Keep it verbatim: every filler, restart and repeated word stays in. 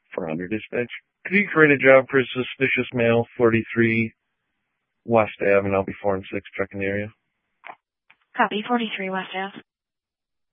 four hundred dispatch. Could you create a job for a suspicious male, forty-three West Ave, and I'll be four and six checking the area. Copy, forty-three West Ave.